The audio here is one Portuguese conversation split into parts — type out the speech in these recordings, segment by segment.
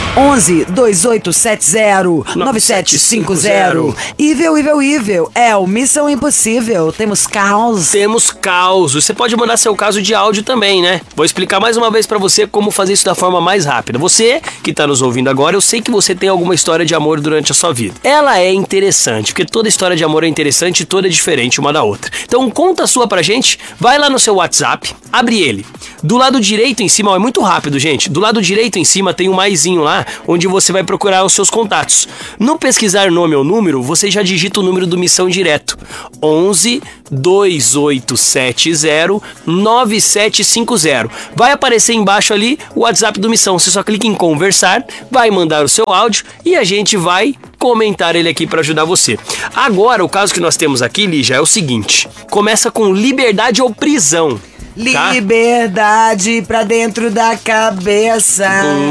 11 2870 9750. Evil. É o Missão Impossível. Temos caos. Temos caos. Você pode mandar seu caso de áudio também, né? Vou explicar mais uma vez pra você como fazer isso da forma mais rápida. Você que tá nos ouvindo agora, eu sei que você tem alguma história de amor durante a sua vida. Ela é interessante, porque toda história de amor é interessante e toda é diferente uma da outra. Então conta a sua pra gente, vai lá no seu WhatsApp, abre ele. Do lado direito em cima, ó, é muito rápido, gente. Do lado direito em cima tem um maisinho lá, onde você vai procurar os seus contatos. No pesquisar nome ou número, você já digita o número do Missão direto. 11 2870 9750. Vai aparecer embaixo ali o WhatsApp do Missão. Você só clica em conversar, vai mandar o seu áudio e a gente vai comentar ele aqui para ajudar você. Agora, o caso que nós temos aqui, Lígia, é o seguinte. Começa com liberdade ou prisão. Tá? Liberdade pra dentro da cabeça.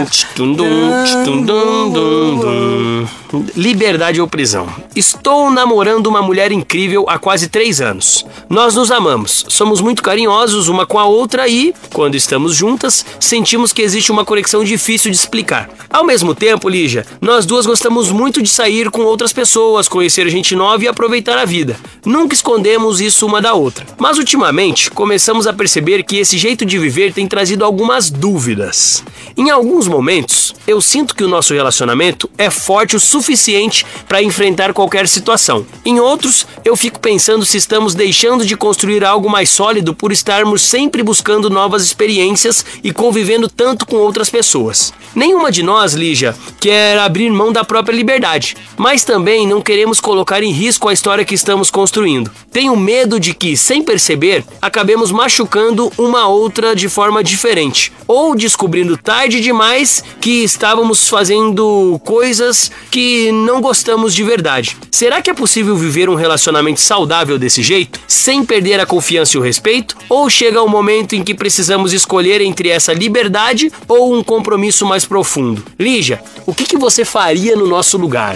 Liberdade ou prisão. Estou namorando uma mulher incrível há quase 3 anos. Nós nos amamos, somos muito carinhosos uma com a outra e, quando estamos juntas, sentimos que existe uma conexão difícil de explicar. Ao mesmo tempo, Lígia, nós duas gostamos muito de sair com outras pessoas, conhecer gente nova e aproveitar a vida. Nunca escondemos isso uma da outra. Mas ultimamente, começamos a perceber que esse jeito de viver tem trazido algumas dúvidas. Em alguns momentos, eu sinto que o nosso relacionamento é forte o suficiente para enfrentar qualquer situação. Em outros, eu fico pensando se estamos deixando de construir algo mais sólido por estarmos sempre buscando novas experiências e convivendo tanto com outras pessoas. Nenhuma de nós, Lígia, quer abrir mão da própria liberdade, mas também não queremos colocar em risco a história que estamos construindo. Tenho medo de que, sem perceber, acabemos machucando uma outra de forma diferente, ou descobrindo tarde demais que estávamos fazendo coisas que não gostamos de verdade. Será que é possível viver um relacionamento saudável desse jeito, sem perder a confiança e o respeito? Ou chega um momento em que precisamos escolher entre essa liberdade ou um compromisso mais profundo? Lígia, o que você faria no nosso lugar?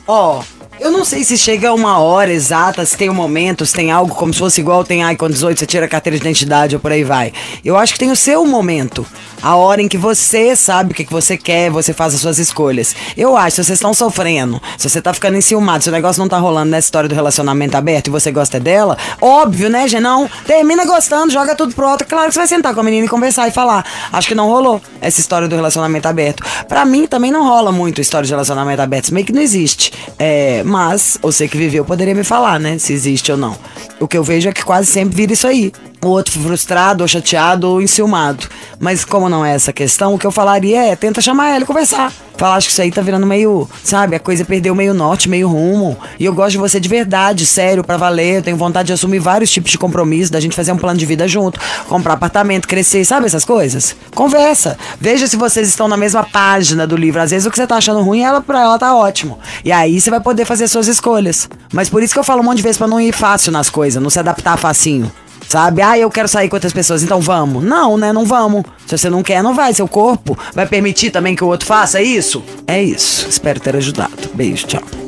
Eu não sei se chega uma hora exata, se tem um momento, se tem algo como se fosse igual tem com 18 você tira a carteira de identidade ou por aí vai. Eu acho que tem o seu momento, a hora em que você sabe o que você quer, você faz as suas escolhas. Eu acho, se vocês estão sofrendo, se você tá ficando enciumado, se o negócio não tá rolando nessa história do relacionamento aberto e você gosta dela, óbvio, né, gente? Não, termina gostando, joga tudo pro alto. Claro que você vai sentar com a menina e conversar e falar. Acho que não rolou essa história do relacionamento aberto. Pra mim também não rola muito a história de relacionamento aberto, meio que não existe. Mas você que viveu poderia me falar, né, se existe ou não. O que eu vejo é que quase sempre vira isso aí. O outro frustrado, ou chateado, ou enciumado. Mas como não é essa questão, o que eu falaria é, tenta chamar ela e conversar. Falar, acho que isso aí tá virando meio, sabe, a coisa perdeu meio norte, meio rumo. E eu gosto de você de verdade, sério, pra valer. Eu tenho vontade de assumir vários tipos de compromisso, da gente fazer um plano de vida junto, comprar apartamento, crescer, sabe essas coisas? Conversa. Veja se vocês estão na mesma página do livro. Às vezes o que você tá achando ruim, pra ela tá ótimo. E aí você vai poder fazer suas escolhas. Mas por isso que eu falo um monte de vezes pra não ir fácil nas coisas, não se adaptar facinho. Sabe? Eu quero sair com outras pessoas, então vamos. Não, né? Não vamos. Se você não quer, não vai. Seu corpo vai permitir também que o outro faça isso? É isso. Espero ter ajudado. Beijo, tchau.